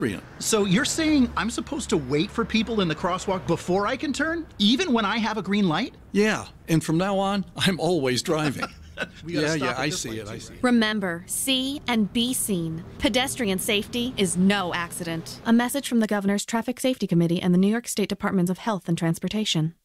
So you're saying I'm supposed to wait for people in the crosswalk before I can turn, even when I have a green light? Yeah, and from now on, I'm always driving. I see it. Remember, see and be seen. Pedestrian safety is no accident. A message from the Governor's Traffic Safety Committee and the New York State Departments of Health and Transportation.